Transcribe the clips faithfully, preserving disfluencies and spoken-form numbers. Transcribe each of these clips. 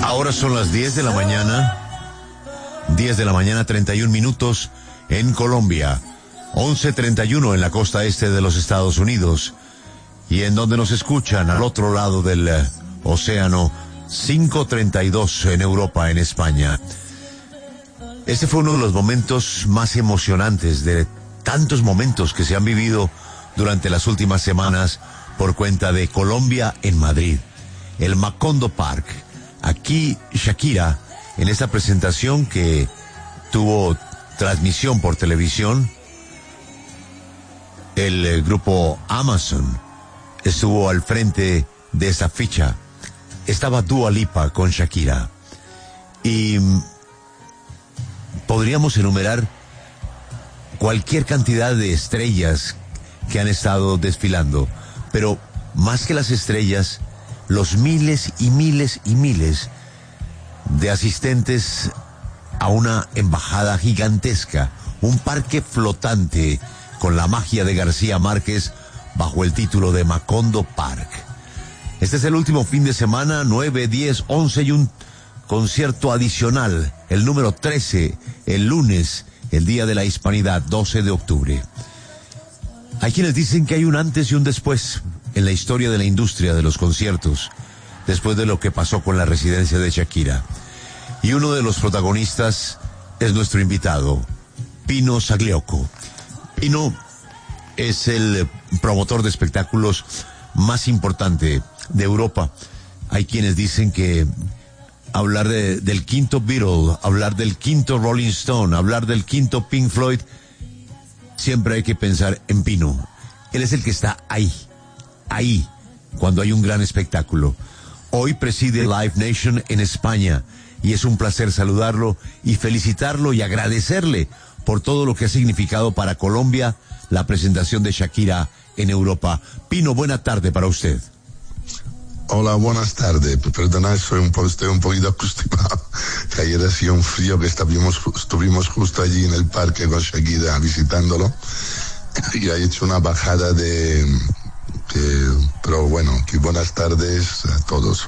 Ahora son las diez de la mañana, diez de la mañana, treinta y un minutos en Colombia, once treinta y uno en la costa este de los Estados Unidos, y en donde nos escuchan al otro lado del uh, océano, cinco treinta y dos en Europa, en España. Este fue uno de los momentos más emocionantes de tantos momentos que se han vivido durante las últimas semanas por cuenta de Colombia en Madrid, el Macondo Park. Aquí Shakira, en esta presentación que tuvo transmisión por televisión, el, el grupo Amazon estuvo al frente de esa ficha. Estaba Dua Lipa con Shakira. Y podríamos enumerar cualquier cantidad de estrellas que han estado desfilando, pero más que las estrellas, los miles y miles y miles de asistentes a una embajada gigantesca, un parque flotante con la magia de García Márquez bajo el título de Macondo Park. Este es el último fin de semana, nueve, diez, once y un concierto adicional, el número trece, el lunes, el Día de la Hispanidad, doce de octubre. Hay quienes dicen que hay un antes y un después en la historia de la industria de los conciertos, después de lo que pasó con la residencia de Shakira. Y uno de los protagonistas es nuestro invitado, Pino Zagliocco. Pino es el promotor de espectáculos más importante de Europa. Hay quienes dicen que hablar de, del quinto Beatle, hablar del quinto Rolling Stone, hablar del quinto Pink Floyd, siempre hay que pensar en Pino. Él es el que está ahí, ahí, cuando hay un gran espectáculo. Hoy preside Live Nation en España y es un placer saludarlo y felicitarlo y agradecerle por todo lo que ha significado para Colombia la presentación de Shakira en Europa. Pino, buena tarde para usted. Hola, buenas tardes. Perdona, soy un poco, estoy un poquito acostumbrado. Que ayer hacía un frío que estuvimos, estuvimos justo allí en el parque con Shakira visitándolo y ha hecho una bajada de... Que, pero bueno, que buenas tardes a todos.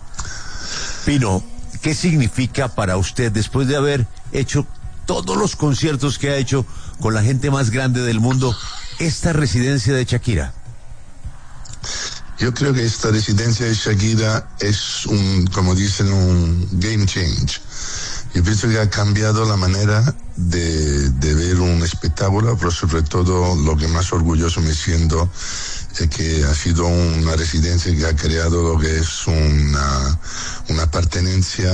Pino, ¿qué significa para usted después de haber hecho todos los conciertos que ha hecho con la gente más grande del mundo, esta residencia de Shakira? Yo creo que esta residencia de Shakira es un, como dicen, un game change. Yo pienso que ha cambiado la manera de, de ver un espectáculo, pero sobre todo lo que más orgulloso me siento es que ha sido una residencia que ha creado lo que es una, una pertenencia,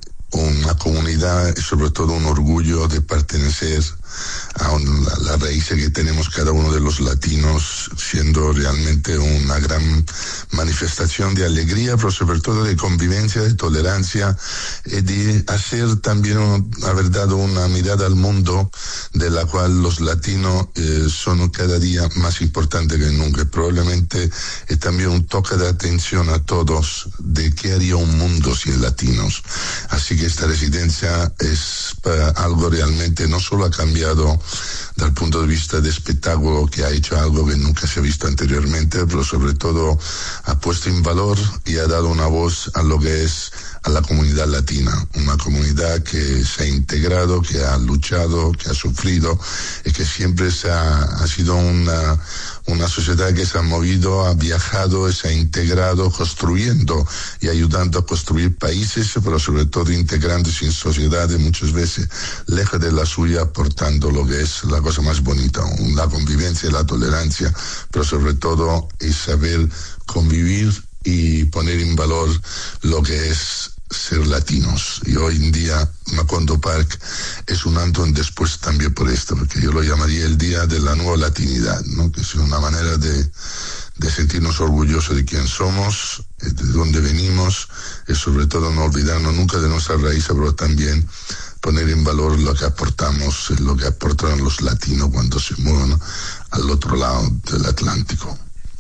una comunidad y sobre todo un orgullo de pertenecer a un, la, la raíz que tenemos cada uno de los latinos, siendo realmente una gran manifestación de alegría, pero sobre todo de convivencia, de tolerancia, y de hacer también un, haber dado una mirada al mundo de la cual los latinos eh, son cada día más importantes que nunca. Probablemente es también un toque de atención a todos de qué haría un mundo sin latinos. Así que esta residencia es uh, algo realmente, no solo ha cambiado desde el punto de vista de espectáculo, que ha hecho algo que nunca se ha visto anteriormente, pero sobre todo ha puesto en valor y ha dado una voz a lo que es a la comunidad latina, una comunidad que se ha integrado, que ha luchado, que ha sufrido y que siempre se ha, ha sido una, una sociedad que se ha movido, ha viajado, se ha integrado, construyendo y ayudando a construir países, pero sobre todo integrándose en sociedades muchas veces lejos de la suya, aportando lo que es la cosa más bonita, la convivencia y la tolerancia, pero sobre todo es saber convivir y poner en valor lo que es ser latinos. Y hoy en día Macondo Park es un antes y un después también por esto, porque yo lo llamaría el día de la nueva latinidad, ¿no? Que es una manera de, de sentirnos orgullosos de quién somos, de dónde venimos, y sobre todo no olvidarnos nunca de nuestra raíz, pero también poner en valor lo que aportamos, lo que aportan los latinos cuando se mueven, ¿no?, al otro lado del Atlántico.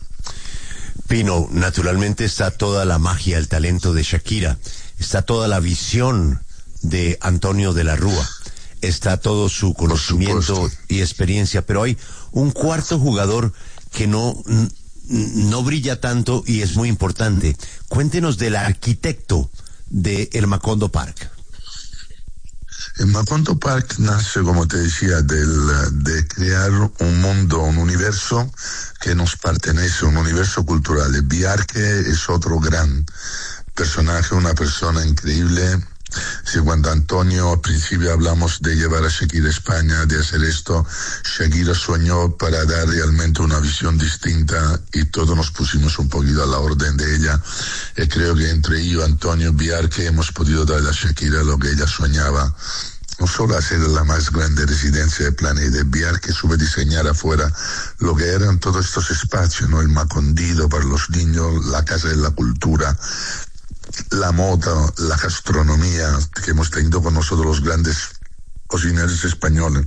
Pino, naturalmente está toda la magia, el talento de Shakira, está toda la visión de Antonio de la Rúa, está todo su conocimiento y experiencia, pero hay un cuarto jugador que no, no brilla tanto y es muy importante. Cuéntenos del arquitecto de el Macondo Park? El Macondo Park nace, como te decía, del, de crear un mundo, un universo que nos pertenece, un universo cultural. El Biarque es otro gran personaje, una persona increíble. Si cuando Antonio al principio hablamos de llevar a Shakira a España, de hacer esto, Shakira soñó para dar realmente una visión distinta y todos nos pusimos un poquito a la orden de ella. Y creo que entre yo, Antonio, Biarque hemos podido darle a Shakira lo que ella soñaba. No solo hacer la más grande residencia del planeta, Biarque supe diseñar afuera lo que eran todos estos espacios, ¿no? El Macondido para los niños, la Casa de la Cultura, la moda, la gastronomía que hemos tenido con nosotros los grandes cocineros españoles,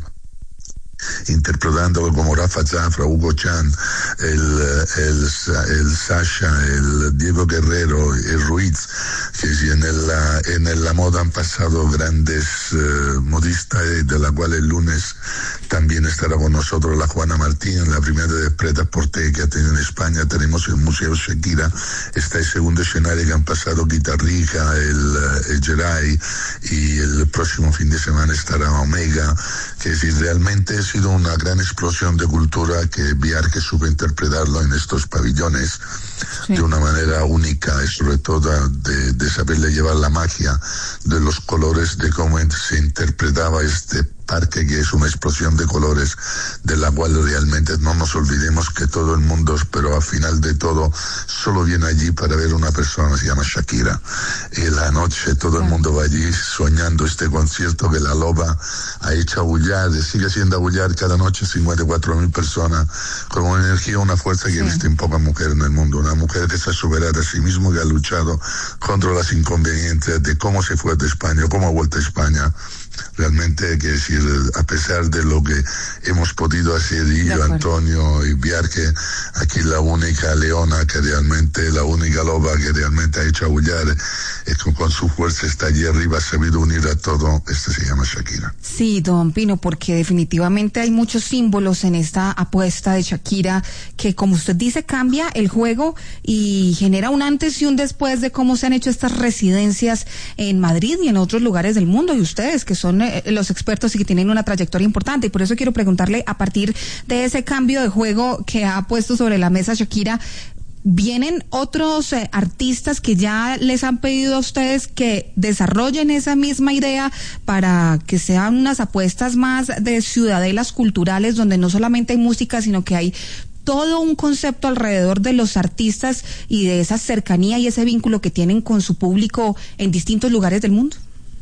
interpretándolo como Rafa Zafra, Hugo Chan, el, el, el Sasha, el Diego Guerrero, el Ruiz, que en, el, en la moda han pasado grandes uh, modistas, de la cual el lunes también estará con nosotros la Juana Martín, la primera de Preta Porte que ha tenido en España. Tenemos el Museo Shakira, está el segundo escenario que han pasado Guitarrija, el, el Geray, y el próximo fin de semana estará Omega, que es decir, realmente ha sido una gran explosión de cultura que Biarque supo interpretarlo en estos pabellones sí. de una manera única, y sobre todo de, de saberle llevar la magia de los colores, de cómo se interpretaba este parque, que es una explosión de colores, de la cual realmente no nos olvidemos que todo el mundo, pero al final de todo, solo viene allí para ver una persona, se llama Shakira. Y la noche todo el mundo va allí soñando este concierto que la Loba ha hecho abullar, sigue siendo abullar cada noche cincuenta y cuatro mil personas, con una energía, una fuerza que sí. he visto en pocas mujeres en el mundo. Una mujer que se ha superado a sí mismo, que ha luchado contra las inconveniencias de cómo se fue de España, cómo ha vuelto a España. Realmente hay que decir, a pesar de lo que hemos podido hacer y yo, Antonio y Biarque, aquí la única leona que realmente, la única loba que realmente ha hecho aullar, es que con su fuerza está allí arriba, ha sabido unir a todo, este se llama Shakira. Sí, don Pino, porque definitivamente hay muchos símbolos en esta apuesta de Shakira que, como usted dice, cambia el juego y genera un antes y un después de cómo se han hecho estas residencias en Madrid y en otros lugares del mundo, y ustedes que son eh, los expertos y que tienen una trayectoria importante, y por eso quiero preguntarle, a partir de ese cambio de juego que ha puesto sobre la mesa Shakira, ¿vienen otros eh, artistas que ya les han pedido a ustedes que desarrollen esa misma idea para que sean unas apuestas más de ciudadelas culturales, donde no solamente hay música, sino que hay todo un concepto alrededor de los artistas y de esa cercanía y ese vínculo que tienen con su público en distintos lugares del mundo?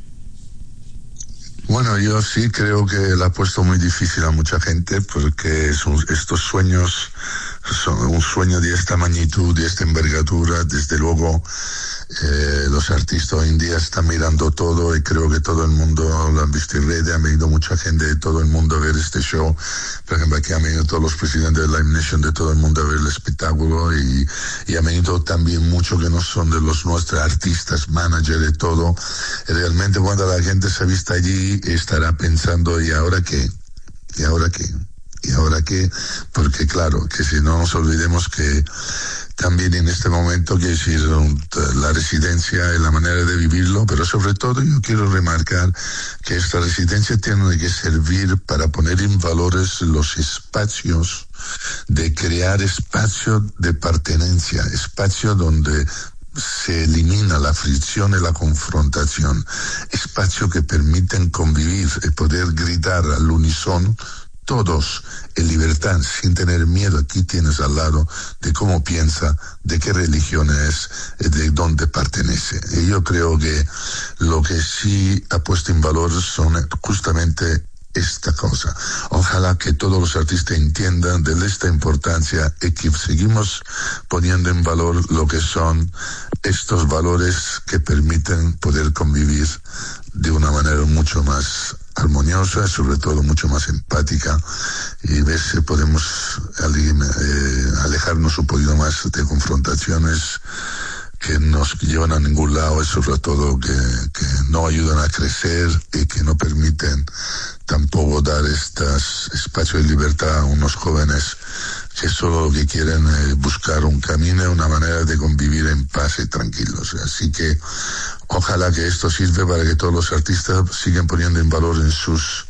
Bueno, yo sí creo que le ha puesto muy difícil a mucha gente, porque son estos sueños, son un sueño de esta magnitud, de esta envergadura. Desde luego eh, los artistas hoy en día están mirando todo, y creo que todo el mundo lo han visto en redes. Ha venido mucha gente de todo el mundo a ver este show. Por ejemplo, aquí han venido todos los presidentes de Live Nation de todo el mundo a ver el espectáculo, y, y han venido también muchos que no son de los nuestros artistas, managers, de todo. Y realmente cuando la gente se ha visto allí, estará pensando, ¿y ahora qué? ¿Y ahora qué? ¿Y ahora qué? Porque claro, que si no nos olvidemos que también en este momento, que decir, la residencia y la manera de vivirlo, pero sobre todo yo quiero remarcar que esta residencia tiene que servir para poner en valores los espacios, de crear espacio de pertenencia, espacio donde se elimina la fricción y la confrontación, espacio que permiten convivir y poder gritar al unísono todos en libertad, sin tener miedo. Aquí tienes al lado de cómo piensa, de qué religión es, de dónde pertenece. Y yo creo que lo que sí ha puesto en valor son justamente esta cosa. Ojalá que todos los artistas entiendan de esta importancia y que seguimos poniendo en valor lo que son estos valores que permiten poder convivir de una manera mucho más armoniosa, sobre todo mucho más empática, y ver si podemos alejarnos un poquito más de confrontaciones que nos llevan a ningún lado, y sobre todo que, que no ayudan a crecer y que no permiten tampoco dar estos espacios de libertad a unos jóvenes que solo lo que quieren es buscar un camino, una manera de convivir en paz y tranquilos. Así que ojalá que esto sirva para que todos los artistas sigan poniendo en valor en sus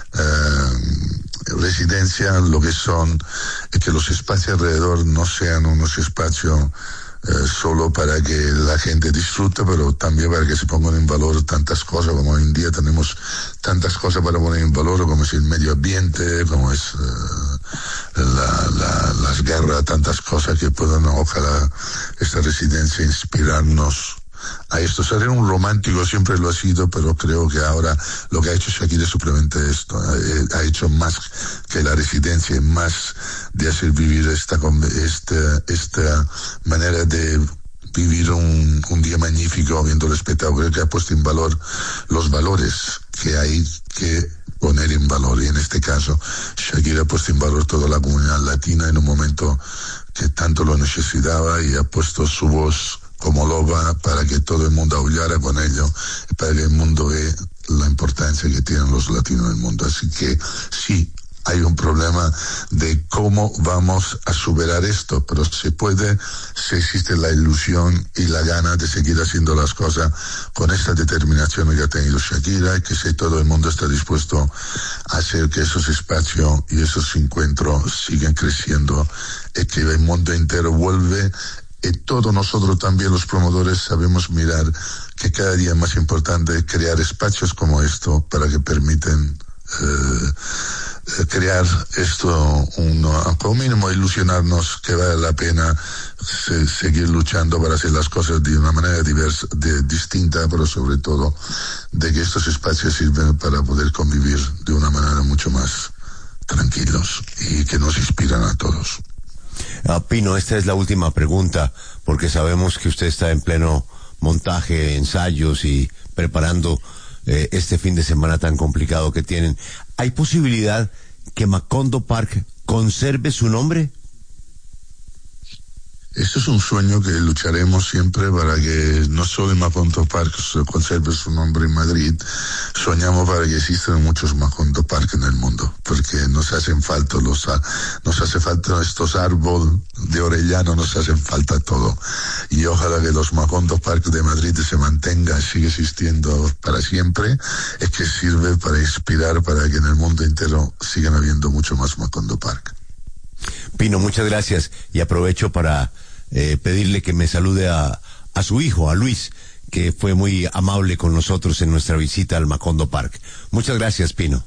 eh, residencias lo que son, y que los espacios alrededor no sean unos espacios eh, solo para que la gente disfrute, pero también para que se pongan en valor tantas cosas, como hoy en día tenemos tantas cosas para poner en valor, como es el medio ambiente, como es eh, la, la, las guerras, tantas cosas que puedan, ojalá, esta residencia inspirarnos a esto. Ser un romántico siempre lo ha sido, pero creo que ahora lo que ha hecho Shakira es simplemente esto. Ha, ha hecho más que la residencia, más de hacer vivir esta, esta, esta manera de vivir un, un día magnífico viendo el espectáculo. Creo que ha puesto en valor los valores que hay que poner en valor, y en este caso Shakira ha puesto en valor toda la comunidad latina en un momento que tanto lo necesitaba, y ha puesto su voz como loba para que todo el mundo aullara con ello, y para que el mundo vea la importancia que tienen los latinos en el mundo. Así que sí, hay un problema de cómo vamos a superar esto, pero se puede si existe la ilusión y la gana de seguir haciendo las cosas con esta determinación que ha tenido Shakira, y que si todo el mundo está dispuesto a hacer que esos espacios y esos encuentros sigan creciendo, y que el mundo entero vuelve. Y todos nosotros también, los promotores, sabemos mirar que cada día es más importante crear espacios como esto para que permiten eh, crear esto, uno, como mínimo ilusionarnos que vale la pena se, seguir luchando para hacer las cosas de una manera diversa, de, distinta, pero sobre todo de que estos espacios sirven para poder convivir de una manera mucho más tranquilos y que nos inspiran a todos. Ah, Pino, esta es la última pregunta, porque sabemos que usted está en pleno montaje, ensayos y preparando eh, este fin de semana tan complicado que tienen. ¿Hay posibilidad que Macondo Park conserve su nombre? Esto es un sueño que lucharemos siempre para que no solo el Macondo Park conserve su nombre en Madrid. Soñamos para que existan muchos Macondo Park en el mundo, porque nos hacen falta los, nos hace falta estos árboles de Orellano, nos hacen falta todo. Y ojalá que los Macondo Park de Madrid se mantengan, siga existiendo para siempre, es que sirve para inspirar para que en el mundo entero sigan habiendo mucho más Macondo Park. Pino, muchas gracias, y aprovecho para eh, pedirle que me salude a, a su hijo, a Luis, que fue muy amable con nosotros en nuestra visita al Macondo Park. Muchas gracias, Pino.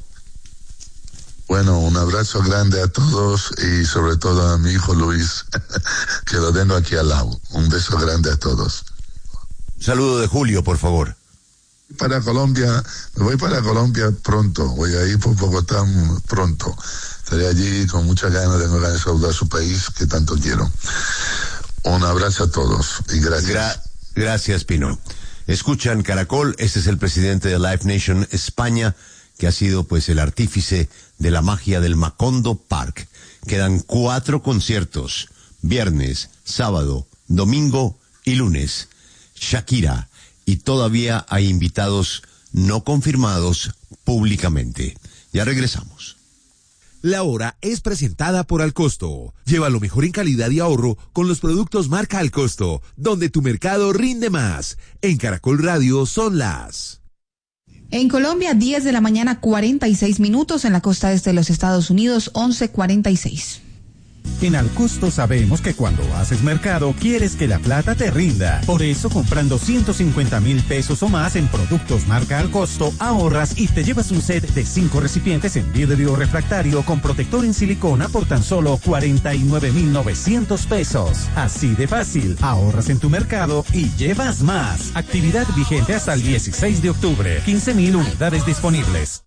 Bueno, un abrazo grande a todos, y sobre todo a mi hijo Luis, que lo tengo aquí al lado. Un beso grande a todos. Un saludo de Julio, por favor. Para Colombia, me voy para Colombia pronto, voy a ir por Bogotá pronto. Estaré allí con muchas ganas, tengo ganas de saludar a su país que tanto quiero. Un abrazo a todos y gracias. Gra- gracias, Pino. Escuchan Caracol, este es el presidente de Live Nation España, que ha sido pues el artífice de la magia del Macondo Park. Quedan cuatro conciertos, viernes, sábado, domingo y lunes. Shakira, y todavía hay invitados no confirmados públicamente. Ya regresamos. La hora es presentada por Alcosto. Lleva lo mejor en calidad y ahorro con los productos marca Alcosto, donde tu mercado rinde más. En Caracol Radio son las... En Colombia, diez de la mañana, cuarenta y seis minutos. En la costa este de los Estados Unidos, once cuarenta y seis. En Alcosto sabemos que cuando haces mercado quieres que la plata te rinda. Por eso, comprando ciento cincuenta mil pesos o más en productos marca Alcosto, ahorras y te llevas un set de cinco recipientes en vidrio refractario con protector en silicona por tan solo cuarenta y nueve mil novecientos pesos. Así de fácil, ahorras en tu mercado y llevas más. Actividad vigente hasta el dieciséis de octubre. quince mil unidades disponibles.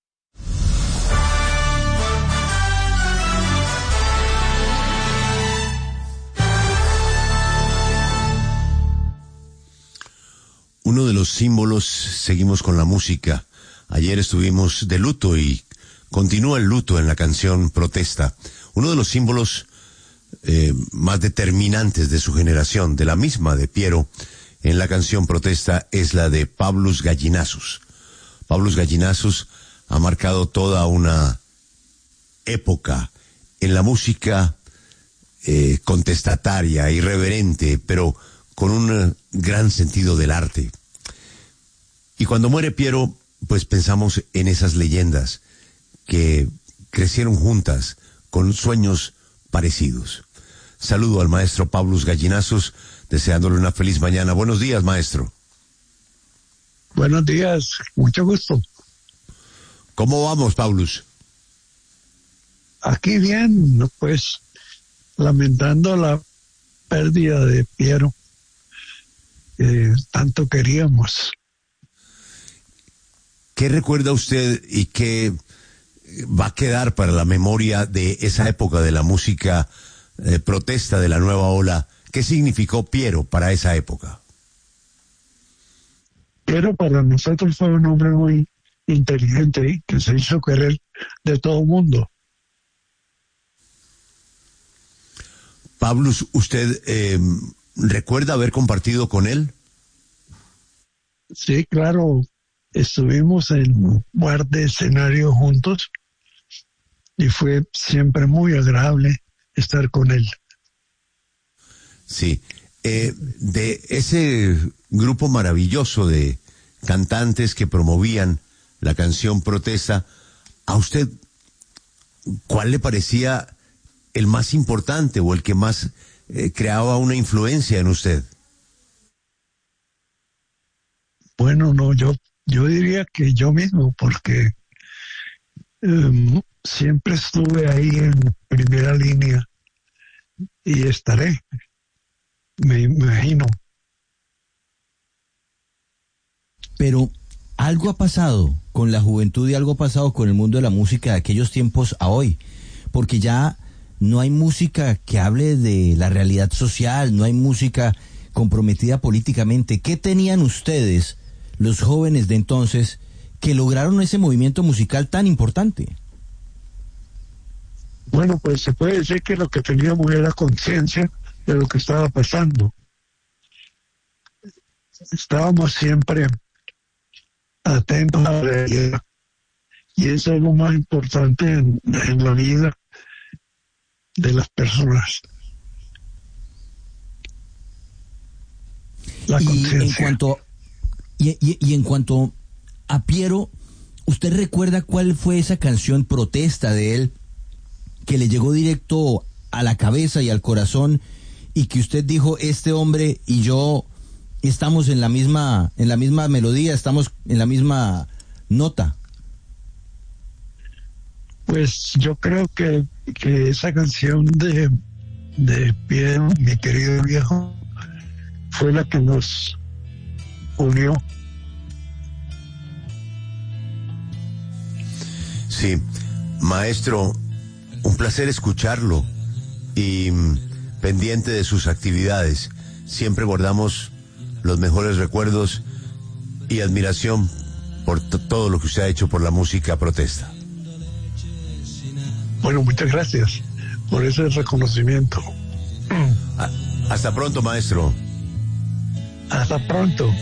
Uno de los símbolos, seguimos con la música. Ayer estuvimos de luto y continúa el luto en la canción Protesta. Uno de los símbolos eh, más determinantes de su generación, de la misma de Piero, en la canción Protesta, es la de Pablos Gallinazos. Pablos Gallinazos ha marcado toda una época en la música eh, contestataria, irreverente, pero con un gran sentido del arte. Y cuando muere Piero, pues pensamos en esas leyendas que crecieron juntas con sueños parecidos. Saludo al maestro Paulus Gallinazos, deseándole una feliz mañana. Buenos días, maestro. Buenos días, mucho gusto. ¿Cómo vamos, Paulus? Aquí bien, pues lamentando la pérdida de Piero, que tanto queríamos. ¿Qué recuerda usted y qué va a quedar para la memoria de esa época de la música eh, protesta de la nueva ola? ¿Qué significó Piero para esa época? Piero para nosotros fue un hombre muy inteligente y que se hizo querer de todo el mundo. Paulus, ¿usted eh, recuerda haber compartido con él? Sí, claro, estuvimos en un par de escenarios juntos y fue siempre muy agradable estar con él. Sí, eh, de ese grupo maravilloso de cantantes que promovían la canción protesta, ¿a usted cuál le parecía el más importante o el que más eh, creaba una influencia en usted? Bueno, no, yo, yo diría que yo mismo, porque um, siempre estuve ahí en primera línea y estaré, me imagino. Pero algo ha pasado con la juventud y algo ha pasado con el mundo de la música de aquellos tiempos a hoy, porque ya no hay música que hable de la realidad social, no hay música comprometida políticamente. ¿Qué tenían ustedes, los jóvenes de entonces, que lograron ese movimiento musical tan importante? Bueno, pues se puede decir que lo que teníamos era conciencia de lo que estaba pasando. Estábamos siempre atentos a la realidad. Y eso es lo más importante en, en la vida de las personas. La conciencia. Y en cuanto y, y, y en cuanto a Piero, ¿usted recuerda cuál fue esa canción protesta de él que le llegó directo a la cabeza y al corazón y que usted dijo, este hombre y yo estamos en la misma en la misma melodía, estamos en la misma nota? Pues yo creo que, que esa canción de, de Piero, mi querido viejo, fue la que nos unió. Sí, maestro, un placer escucharlo y mm, pendiente de sus actividades. Siempre guardamos los mejores recuerdos y admiración por t- todo lo que usted ha hecho por la música protesta. Bueno, muchas gracias por ese reconocimiento. A- hasta pronto, maestro. Hasta pronto.